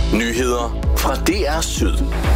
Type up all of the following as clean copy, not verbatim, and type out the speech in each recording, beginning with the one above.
Nyheder fra DR Syd.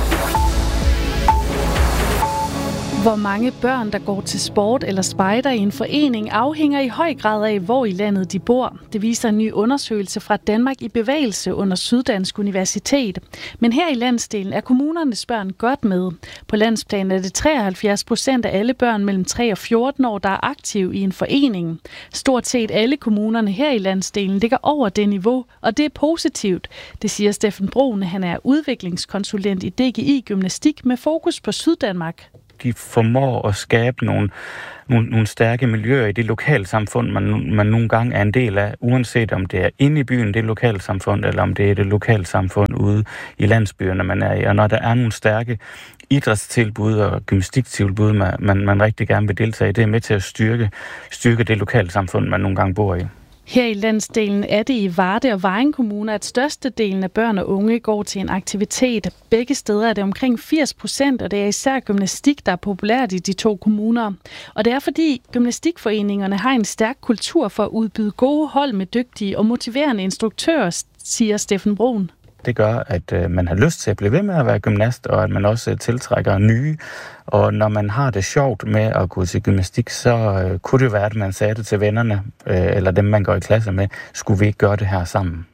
Hvor mange børn, der går til sport eller spejder i en forening, afhænger i høj grad af, hvor i landet de bor. Det viser en ny undersøgelse fra Danmark i bevægelse under Syddansk Universitet. Men her i landsdelen er kommunernes børn godt med. På landsplan er det 73% af alle børn mellem 3 og 14 år, der er aktive i en forening. Stort set alle kommunerne her i landsdelen ligger over det niveau, og det er positivt. Det siger Steffen Broen. Han er udviklingskonsulent i DGI Gymnastik med fokus på Syddanmark. De formår at skabe nogle stærke miljøer i det lokalsamfund, man nogle gange er en del af, uanset om det er inde i byen, det lokalsamfund, eller om det er det lokalsamfund ude i landsbyerne, man er i. Og når der er nogle stærke idrætstilbud og gymnastiktilbud, man rigtig gerne vil deltage i, det er med til at styrke det lokalsamfund, man nogle gange bor i. Her i landsdelen er det i Varde og Vejen kommuner, at størstedelen af børn og unge går til en aktivitet. Begge steder er det omkring 80%, og det er især gymnastik, der er populært i de to kommuner. Og det er fordi gymnastikforeningerne har en stærk kultur for at udbyde gode hold med dygtige og motiverende instruktører, siger Steffen Broen. Det gør, at man har lyst til at blive ved med at være gymnast, og at man også tiltrækker nye. Og når man har det sjovt med at gå til gymnastik, så kunne det være, at man sagde det til vennerne, eller dem, man går i klasse med, skulle vi ikke gøre det her sammen?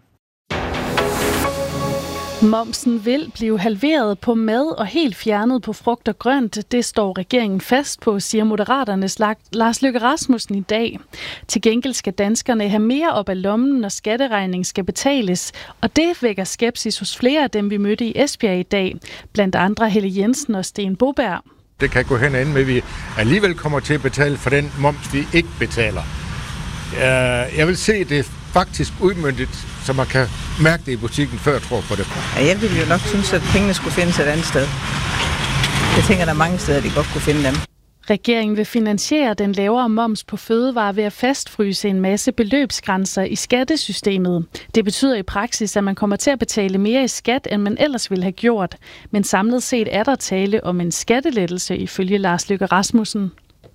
Momsen vil blive halveret på mad og helt fjernet på frugt og grønt. Det står regeringen fast på, siger Moderaternes Lars Løkke Rasmussen i dag. Til gengæld skal danskerne have mere op af lommen, når skatteregningen skal betales. Og det vækker skepsis hos flere af dem, vi mødte i Esbjerg i dag. Blandt andre Helle Jensen og Sten Boberg. Det kan gå hen og ende med, at vi alligevel kommer til at betale for den moms, vi ikke betaler. Jeg vil se det faktisk udmøntet, så man kan mærke det i butikken, før jeg tror på det. Jeg ville jo nok synes, at pengene skulle findes et andet sted. Jeg tænker, der er mange steder, de godt kunne finde dem. Regeringen vil finansiere den lavere moms på fødevarer ved at fastfryse en masse beløbsgrænser i skattesystemet. Det betyder i praksis, at man kommer til at betale mere i skat, end man ellers ville have gjort. Men samlet set er der tale om en skattelettelse, ifølge Lars Løkke Rasmussen.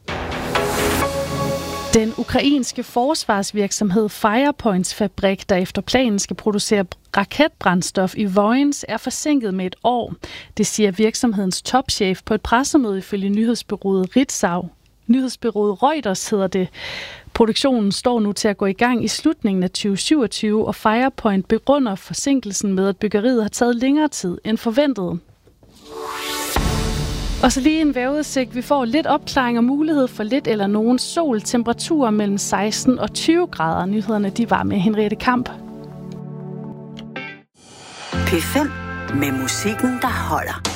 Den ukrainske forsvarsvirksomhed Firepoints fabrik, der efter planen skal producere raketbrændstof i Vojens, er forsinket med et år. Det siger virksomhedens topchef på et pressemøde ifølge nyhedsbureauet Ritzau. Nyhedsbureauet Reuters hedder det. Produktionen står nu til at gå i gang i slutningen af 2027, og Firepoint begrunder forsinkelsen med, at byggeriet har taget længere tid end forventet. Og så lige en vejrudsigt. Vi får lidt opklaring og mulighed for lidt eller nogen sol. Temperaturer mellem 16 og 20 grader. Nyhederne de var med Henriette Kamp. P5 med musikken, der holder.